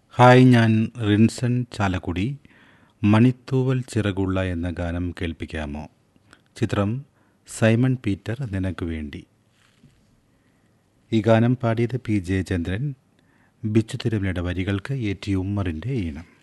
Hi, ഞാൻ റിൻസൺ ചാലക്കുടി. മണിത്തൂവൽ ചിറകുള്ള എന്ന ഗാനം കേൾപ്പിക്കാമോ? ചിത്രം സൈമൺ പീറ്റർ നിനക്ക് വേണ്ടി. ഈ ഗാനം പാടിയത് പി ജയചന്ദ്രൻ. ബിച്ചു തിരുമലയുടെ വരികൾക്ക് എ ടി ഉമ്മറിൻ്റെ ഈണം.